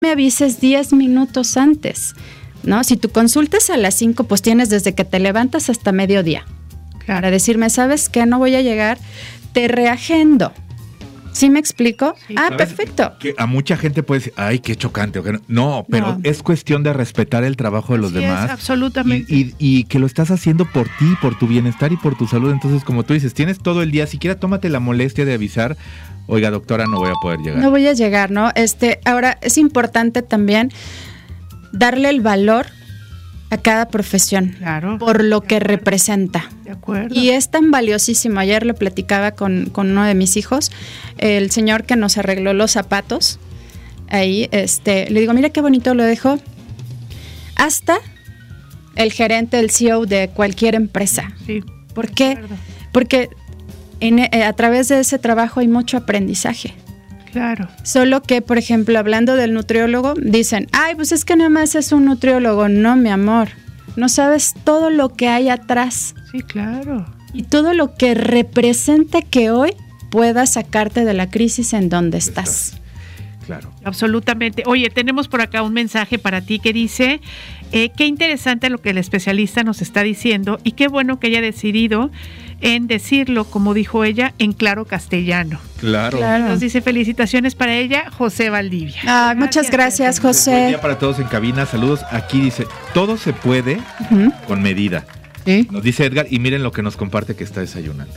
me avises 10 minutos antes, ¿no? Si tu consulta es a las 5, pues tienes desde que te levantas hasta mediodía. Claro. Para decirme, ¿sabes qué? No voy a llegar, te reagendo. ¿Sí me explico? Sí, perfecto. Que a mucha gente puede decir, ay, qué chocante. No, pero es cuestión de respetar el trabajo de los demás. Es, absolutamente. Y que lo estás haciendo por ti, por tu bienestar y por tu salud. Entonces, como tú dices, tienes todo el día, siquiera tómate la molestia de avisar, oiga, doctora, no voy a poder llegar. No voy a llegar, ¿no? Ahora, es importante también darle el valor a cada profesión, claro, por lo que representa. De acuerdo. Y es tan valiosísimo. Ayer lo platicaba con uno de mis hijos, el señor que nos arregló los zapatos. Ahí, le digo, mira qué bonito lo dejó. Hasta el gerente, el CEO de cualquier empresa. Sí. ¿Por qué? Porque a través de ese trabajo hay mucho aprendizaje. Claro. Solo que, por ejemplo, hablando del nutriólogo, dicen, ay, pues es que nada más es un nutriólogo. No, mi amor, no sabes todo lo que hay atrás. Sí, claro. Y todo lo que representa que hoy puedas sacarte de la crisis en donde estás. Claro. Absolutamente. Oye, tenemos por acá un mensaje para ti que dice, qué interesante lo que el especialista nos está diciendo y qué bueno que haya decidido en decirlo, como dijo ella, en claro castellano. Claro. Nos dice felicitaciones para ella, José Valdivia. Muchas gracias, José. Buen día para todos en cabina, saludos. Aquí dice, todo se puede con medida. ¿Sí? Nos dice Edgar, y miren lo que nos comparte que está desayunando.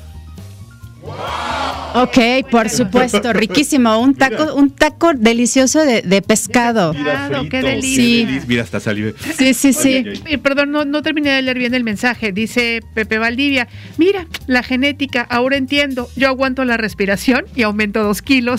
Ok, por supuesto, riquísimo. Un taco delicioso de pescado. Claro, qué delicia. Sí. Mira, hasta salió. Sí. Perdón, no terminé de leer bien el mensaje. Dice Pepe Valdivia, mira, la genética, ahora entiendo. Yo aguanto la respiración y aumento 2 kilos.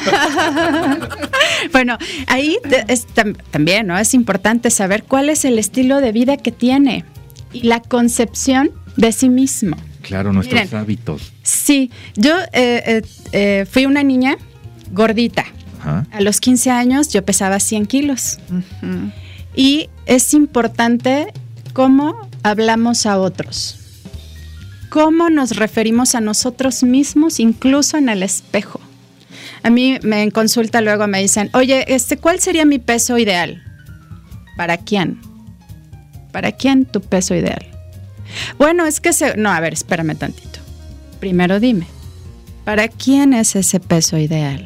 Bueno, ahí también, ¿no? Es importante saber cuál es el estilo de vida que tiene y la concepción de sí mismo. Claro, nuestros hábitos. Sí, yo fui una niña gordita. Ajá. A los 15 años yo pesaba 100 kilos. Uh-huh. Y es importante cómo hablamos a otros, cómo nos referimos a nosotros mismos, incluso en el espejo. A mí en consulta luego me dicen, oye, ¿cuál sería mi peso ideal? ¿Para quién? ¿Para quién tu peso ideal? Bueno, es que no, a ver, espérame tantito. Primero dime, ¿para quién es ese peso ideal?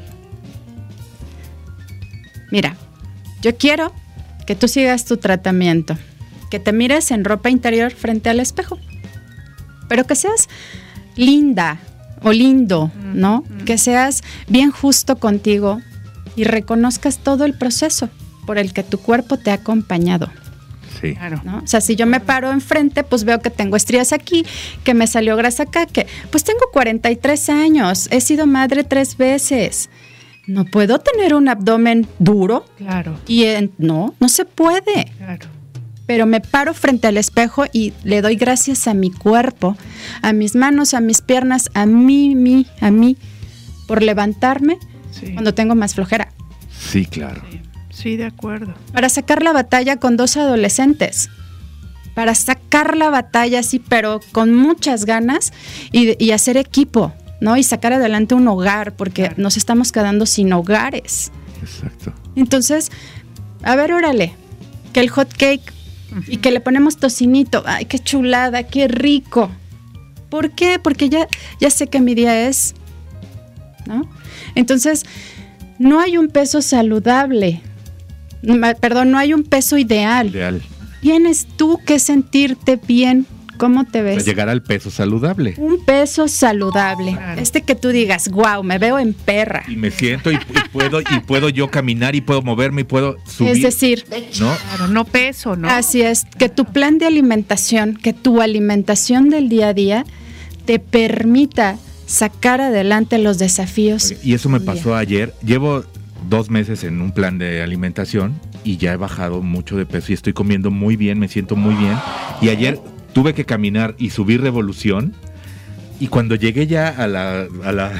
Mira, yo quiero que tú sigas tu tratamiento, que te mires en ropa interior frente al espejo, pero que seas linda o lindo, ¿no? Que seas bien justo contigo y reconozcas todo el proceso por el que tu cuerpo te ha acompañado. Sí. Claro. ¿No? O sea, si yo me paro enfrente, pues veo que tengo estrías aquí, que me salió grasa acá, que pues tengo 43 años, he sido madre 3 veces. No puedo tener un abdomen duro. Claro. Y no se puede. Claro. Pero me paro frente al espejo y le doy gracias a mi cuerpo, a mis manos, a mis piernas, a mí, por levantarme cuando tengo más flojera. Sí, claro. Sí, de acuerdo. Para sacar la batalla con 2 adolescentes. Para sacar la batalla, sí, pero con muchas ganas y hacer equipo, ¿no? Y sacar adelante un hogar, porque nos estamos quedando sin hogares. Exacto. Entonces, a ver, órale, que el hot cake y que le ponemos tocinito. ¡Ay, qué chulada, qué rico! ¿Por qué? Porque ya sé que mi día es, ¿no? Entonces, no hay un peso saludable. Perdón, no hay un peso ideal. Tienes tú que sentirte bien. ¿Cómo te ves? Para llegar al peso saludable. Un peso saludable. Claro. Que tú digas, wow, me veo en perra. Y me siento y puedo yo caminar y puedo moverme y puedo subir. Es decir, ¿no? Claro, no peso, ¿no? Así es, que tu plan de alimentación, que tu alimentación del día a día te permita sacar adelante los desafíos. Y eso me pasó ayer. Llevo 2 meses en un plan de alimentación y ya he bajado mucho de peso y estoy comiendo muy bien, me siento muy bien. Y ayer tuve que caminar y subir Revolución y cuando llegué ya a la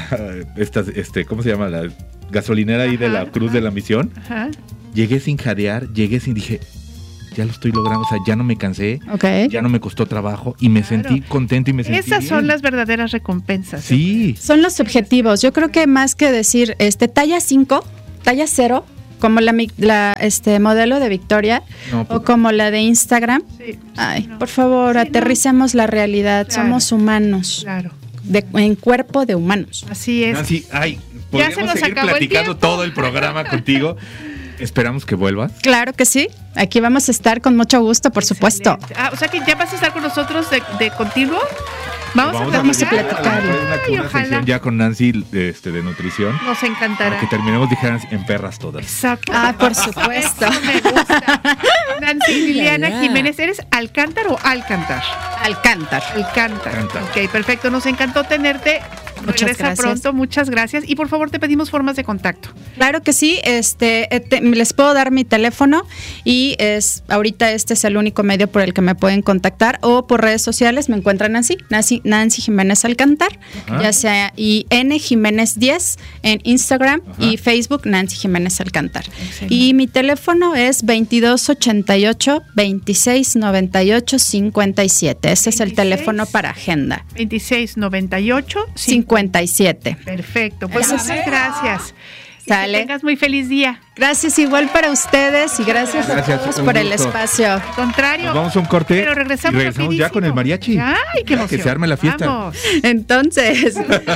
¿cómo se llama? La gasolinera ahí de la Cruz de la Misión. Ajá. Llegué sin jadear, dije, ya lo estoy logrando, o sea, ya no me cansé, ya no me costó trabajo y me sentí contento y me sentí Esas bien. son las verdaderas recompensas. Sí. Son los objetivos. Yo creo que más que decir talla 5, talla 0, como la modelo de Victoria, o como la de Instagram. Sí. Ay, por favor, aterricemos la realidad. Claro. Somos humanos. Claro. En cuerpo de humanos. Así es. Nancy, Ya podríamos se nos seguir acabó el platicando tiempo. todo el programa contigo. Esperamos que vuelvas. Claro que sí. Aquí vamos a estar con mucho gusto, por supuesto. Excelente. O sea que ya vas a estar con nosotros de continuo. Vamos a platicar. Una ojalá. sección ya con Nancy de nutrición. Nos encantará. Para que terminemos, dijeran, en perras todas. Exacto. Por supuesto. Eso me gusta. Nancy Liliana Jiménez, ¿eres Alcántar o Alcantar? Alcántar. Alcántar. Ok, perfecto. Nos encantó tenerte. Muchas Regresa gracias. pronto, muchas gracias. Y por favor te pedimos formas de contacto. Claro que sí, les puedo dar mi teléfono y ahorita este es el único medio por el que me pueden contactar, o por redes sociales me encuentran así, Nancy Jiménez Alcántar, ya sea N Jiménez 10 en Instagram y Facebook Nancy Jiménez Alcántar. Excelente. Y mi teléfono es 2288 2698 57. Ese es el 26. teléfono para agenda. 2698 57. Perfecto. Pues Eso es. muchas gracias. Sale. Que tengas muy feliz día. Gracias igual para ustedes y gracias a todos un por el gusto. espacio. Al contrario. Nos vamos a un corte. Pero regresamos y regresamos ya con el mariachi. Ay, qué Ya, emoción. que se arme la fiesta. Vamos. Entonces,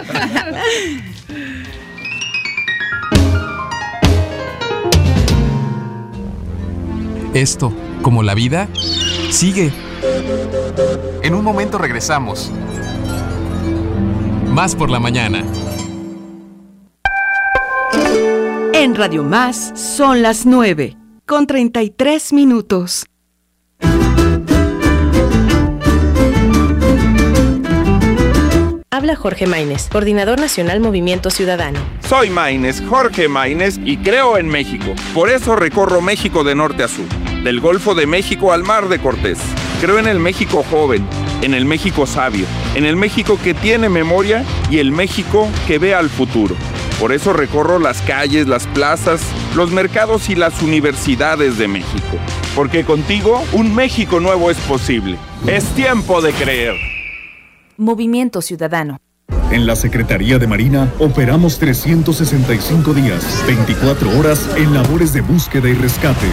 Esto, como la vida, sigue. En un momento regresamos. Más por la mañana. En Radio Más son las 9:33. Habla Jorge Maínez, Coordinador Nacional Movimiento Ciudadano. Soy Maínez, Jorge Maínez, y creo en México. Por eso recorro México de norte a sur, del Golfo de México al Mar de Cortés. Creo en el México joven, en el México sabio, en el México que tiene memoria y el México que ve al futuro. Por eso recorro las calles, las plazas, los mercados y las universidades de México. Porque contigo un México nuevo es posible. Es tiempo de creer. Movimiento Ciudadano. En la Secretaría de Marina operamos 365 días, 24 horas en labores de búsqueda y rescate.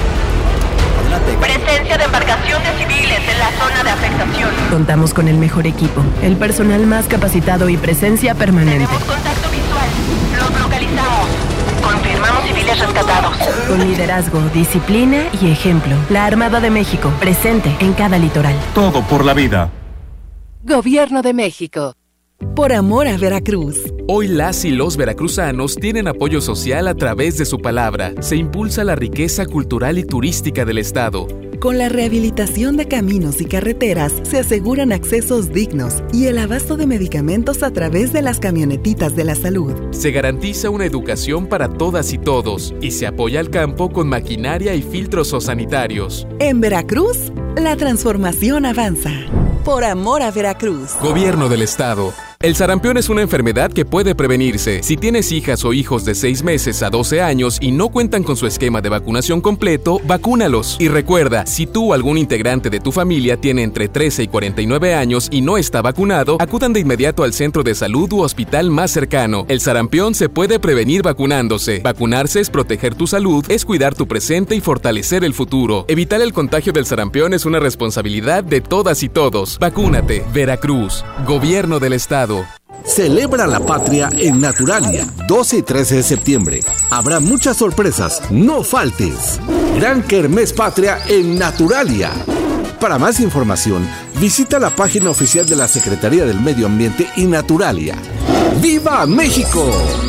Presencia de embarcaciones civiles en la zona de afectación. Contamos con el mejor equipo, el personal más capacitado y presencia permanente. Tenemos contacto visual. Los localizamos. Confirmamos civiles rescatados. Con liderazgo, disciplina y ejemplo. La Armada de México, presente en cada litoral. Todo por la vida. Gobierno de México. Por amor a Veracruz. Hoy las y los veracruzanos tienen apoyo social a través de su palabra. Se impulsa la riqueza cultural y turística del estado. Con la rehabilitación de caminos y carreteras se aseguran accesos dignos y el abasto de medicamentos a través de las camionetitas de la salud. Se garantiza una educación para todas y todos y se apoya al campo con maquinaria y filtros sanitarios. En Veracruz, la transformación avanza. Por amor a Veracruz. Gobierno del estado. El sarampión es una enfermedad que puede prevenirse. Si tienes hijas o hijos de 6 meses a 12 años y no cuentan con su esquema de vacunación completo, vacúnalos. Y recuerda, si tú o algún integrante de tu familia tiene entre 13 y 49 años y no está vacunado, acudan de inmediato al centro de salud u hospital más cercano. El sarampión se puede prevenir vacunándose. Vacunarse es proteger tu salud, es cuidar tu presente y fortalecer el futuro. Evitar el contagio del sarampión es una responsabilidad de todas y todos. Vacúnate. Veracruz. Gobierno del estado. Celebra la patria en Naturalia, 12 y 13 de septiembre. Habrá muchas sorpresas, no faltes. Gran Kermés Patria en Naturalia. Para más información, visita la página oficial de la Secretaría del Medio Ambiente y Naturalia. ¡Viva México!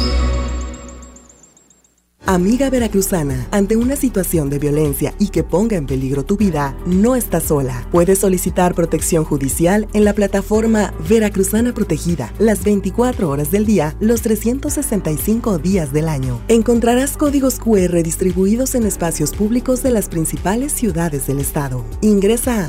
Amiga veracruzana, ante una situación de violencia y que ponga en peligro tu vida, no estás sola. Puedes solicitar protección judicial en la plataforma Veracruzana Protegida, las 24 horas del día, los 365 días del año. Encontrarás códigos QR distribuidos en espacios públicos de las principales ciudades del estado. Ingresa a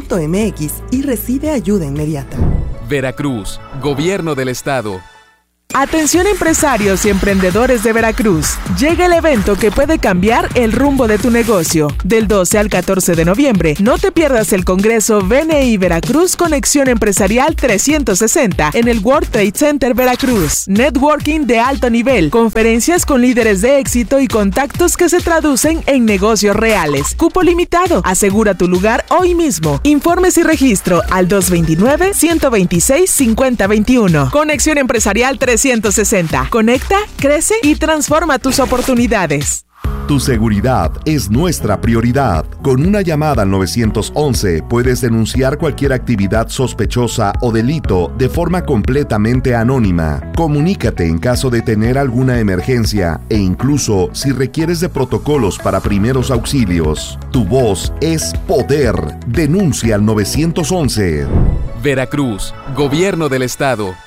veracruzanaprotegida.pjeveracruz.gov.mx y recibe ayuda inmediata. Veracruz. Gobierno del estado. Atención empresarios y emprendedores de Veracruz. Llega el evento que puede cambiar el rumbo de tu negocio. Del 12 al 14 de noviembre, no te pierdas el Congreso BNI Veracruz Conexión Empresarial 360 en el World Trade Center Veracruz. Networking de alto nivel, conferencias con líderes de éxito y contactos que se traducen en negocios reales. Cupo limitado. Asegura tu lugar hoy mismo. Informes y registro al 229-126-5021. Conexión Empresarial 360. Conecta, crece y transforma tus oportunidades. Tu seguridad es nuestra prioridad. Con una llamada al 911 puedes denunciar cualquier actividad sospechosa o delito de forma completamente anónima. Comunícate en caso de tener alguna emergencia e incluso si requieres de protocolos para primeros auxilios. Tu voz es poder. Denuncia al 911. Veracruz, Gobierno del Estado.